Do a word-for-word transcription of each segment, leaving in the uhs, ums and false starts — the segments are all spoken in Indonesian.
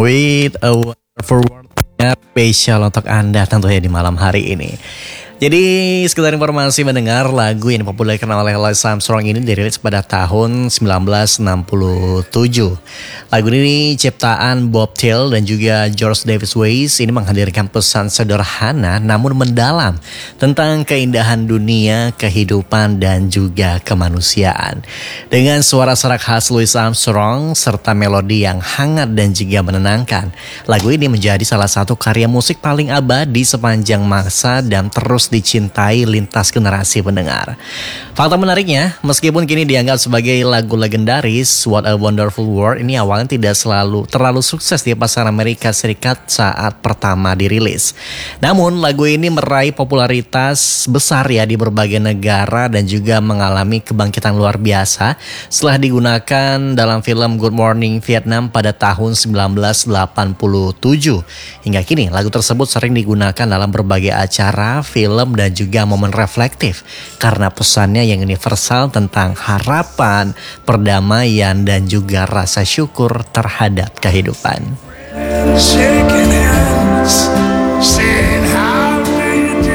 with a wonderful world spesial untuk Anda tentunya di malam hari ini. Jadi sekedar informasi mendengar lagu yang dipopulerkan oleh Louis Armstrong ini dirilis pada tahun sembilan belas enam puluh tujuh. Lagu ini ciptaan Bob Thiele dan juga George Davis Weiss. Ini menghadirkan pesan sederhana namun mendalam tentang keindahan dunia, kehidupan dan juga kemanusiaan. Dengan suara serak khas Louis Armstrong serta melodi yang hangat dan juga menenangkan, lagu ini menjadi salah satu karya musik paling abadi sepanjang masa dan terus dicintai lintas generasi pendengar. Fakta menariknya, meskipun kini dianggap sebagai lagu legendaris, What a Wonderful World ini awalnya tidak selalu terlalu sukses di pasar Amerika Serikat saat pertama dirilis. Namun lagu ini meraih popularitas besar ya di berbagai negara dan juga mengalami kebangkitan luar biasa setelah digunakan dalam film Good Morning Vietnam pada tahun sembilan belas delapan puluh tujuh. Hingga kini lagu tersebut sering digunakan dalam berbagai acara, film dan juga momen reflektif karena pesannya yang universal tentang harapan, perdamaian dan juga rasa syukur terhadap kehidupan. Shaking hands, saying how do you do?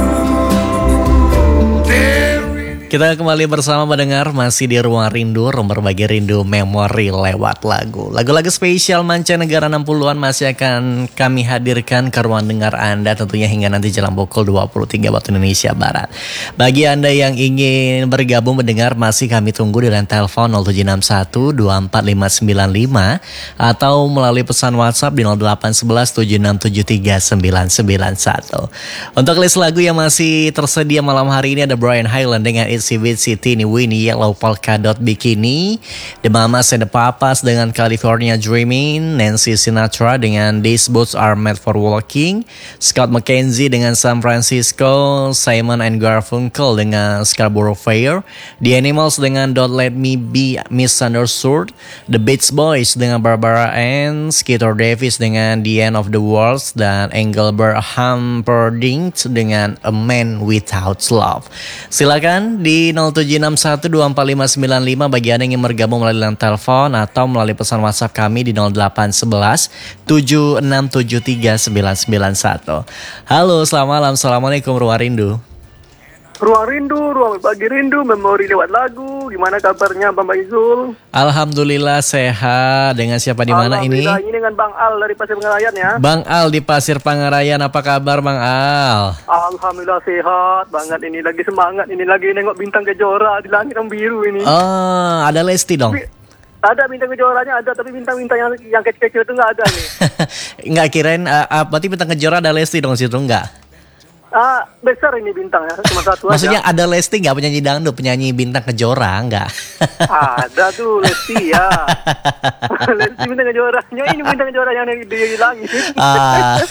Kita kembali bersama mendengar masih di Ruang Rindu, rumah berbagi rindu memori lewat lagu. Lagu-lagu spesial mancanegara enam puluhan masih akan kami hadirkan ke ruang dengar Anda tentunya hingga nanti jelang pukul dua puluh tiga waktu Indonesia Barat. Bagi Anda yang ingin bergabung mendengar masih kami tunggu di line telepon nol tujuh enam satu dua empat lima sembilan lima atau melalui pesan WhatsApp di nol delapan satu satu tujuh enam tujuh tiga sembilan sembilan satu. Untuk list lagu yang masih tersedia malam hari ini ada Brian Hyland dengan Itsy Bitsy Teeny Weeny Yellow Polka Dot Bikini, The Mamas and the Papas dengan California Dreaming, Nancy Sinatra dengan These Boots Are Made for Walking, Scott McKenzie dengan San Francisco, Simon and Garfunkel dengan Scarborough Fair, The Animals dengan Don't Let Me Be Misunderstood, The Beach Boys dengan Barbara Ann, Skeeter Davis dengan The End of the World, dan Engelbert Humperdinck dengan A Man Without Love. Silakan di nol tujuh enam satu dua empat lima sembilan lima bagi Anda yang ingin bergabung melalui line telepon atau melalui pesan WhatsApp kami di nol delapan satu satu tujuh enam tujuh tiga sembilan sembilan satu. Halo, selamat malam. Assalamualaikum Ruang Rindu. Ruang Rindu, ruang berbagi rindu, memori lewat lagu. Gimana kabarnya Bang Maizul? Alhamdulillah sehat. Dengan siapa di mana ini? Alhamdulillah, ini dengan Bang Al dari Pasir Pangarayan ya. Bang Al di Pasir Pangarayan, apa kabar Bang Al? Alhamdulillah sehat banget ini, lagi semangat ini, lagi nengok bintang kejora di langit yang biru ini. Oh, ada Lesti dong. Tapi, ada bintang kejoranya ada, tapi bintang-bintang yang yang kecil-kecil itu nggak ada nih. Nggak kirain, uh, berarti bintang kejora ada Lesti dong situ nggak? Ah, besar ini bintang ya, cuma satu Maksudnya aja. ada Lesti nggak, penyanyi dangdut, penyanyi bintang kejora nggak? Ada tuh Lesti ya. Lesti bintang kejoranya, ini bintang kejora yang di, di langit. Ah.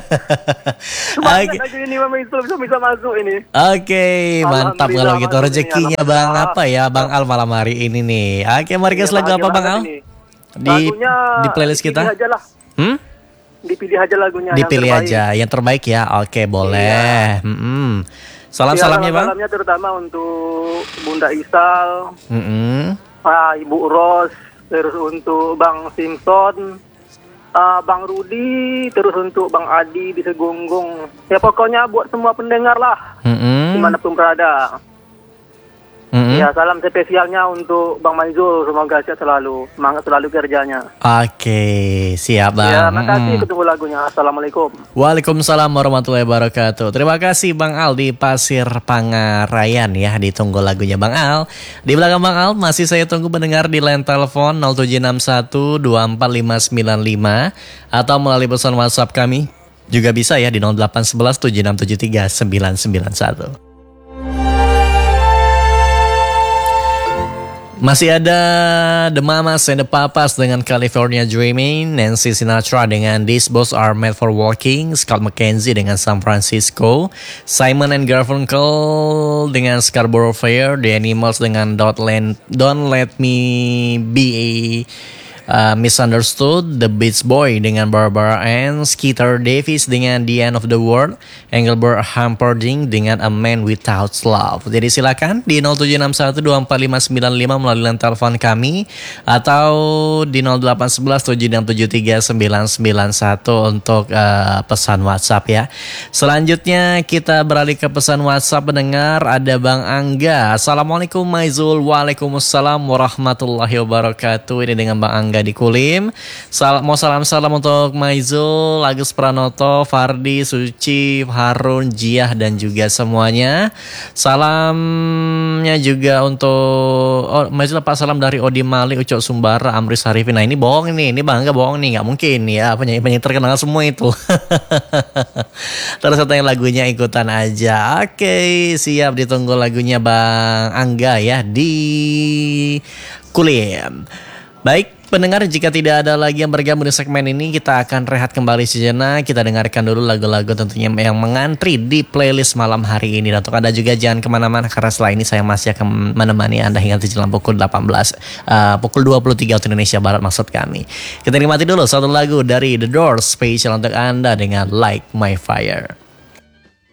Semangat okay. aja ini Bang Maizul, bisa bisa masuk ini. Oke, okay, mantap kalau gitu rezekinya Bang apa ya Bang Al malam hari ini nih. Oke, okay, mari kita lagu apa Bang Al? Di Lagunya di playlist kita. Aja lah. Hmm? Dipilih aja lagunya. Dipilih yang aja yang terbaik ya. Oke, boleh. Iya. Mm-hmm. Salam-salamnya Bang. Salamnya terutama untuk Bunda Isal, mm-hmm. ah, Ibu Ros, terus untuk Bang Simpson, ah, Bang Rudi, terus untuk Bang Adi di Segunggung. Ya pokoknya buat semua pendengar lah, mm-hmm. dimanapun berada. Mm-hmm. Ya, salam spesialnya untuk Bang Maizul, semoga sehat selalu, semangat selalu kerjanya. Oke, siap Bang. Ya, makasih mm-hmm. ketemu lagunya. Assalamualaikum. Waalaikumsalam warahmatullahi wabarakatuh. Terima kasih Bang Al di Pasir Pangarayan ya, ditunggu lagunya Bang Al. Di belakang Bang Al masih saya tunggu mendengar di line telepon nol tujuh enam satu dua empat lima sembilan lima atau melalui pesan WhatsApp kami juga bisa ya di nol delapan satu satu tujuh enam tujuh tiga sembilan sembilan satu. Masih ada The Mamas and the Papas dengan California Dreaming, Nancy Sinatra dengan These Boots Are Made for Walking, Scott McKenzie dengan San Francisco, Simon and Garfunkel dengan Scarborough Fair, The Animals dengan Don't Let, Don't Let Me Be uh, Misunderstood, The Beach Boy dengan Barbara Ann, Skeeter Davis dengan The End of the World, Engelbert Humperdinck dengan A Man Without Love. Jadi silakan di nol tujuh enam satu dua empat lima sembilan lima melalui line telepon kami atau di nol delapan satu satu tujuh enam tujuh tiga sembilan sembilan satu untuk uh, pesan WhatsApp ya. Selanjutnya kita beralih ke pesan WhatsApp pendengar. Ada Bang Angga. Assalamualaikum Maizul. Waalaikumsalam warahmatullahi wabarakatuh. Ini dengan Bang Angga di Kulim. Sal- mau salam-salam untuk Maizul, Agus Pranoto, Fardi, Suci, Harun, Jiah dan juga semuanya. Salamnya juga untuk oh, Maizul apa salam dari Odi Mali, Ucok Sumbara, Amris Harifin. Nah ini bohong nih, ini Bang Angga bohong nih, nggak mungkin ya penyanyi-penyanyi terkenal semua itu. Terus yang lagunya ikutan aja. Oke, siap ditunggu lagunya Bang Angga ya di Kulim. Baik, pendengar, jika tidak ada lagi yang bergabung di segmen ini, kita akan rehat kembali sejenak. Kita dengarkan dulu lagu-lagu tentunya yang mengantri di playlist malam hari ini. Dan untuk Anda juga jangan kemana-mana, karena setelah ini saya masih akan menemani Anda hingga menjelang pukul delapan belas, uh, pukul dua puluh tiga waktu Indonesia Barat maksud kami. Kita nikmati dulu satu lagu dari The Doors, spesial untuk Anda dengan Like My Fire.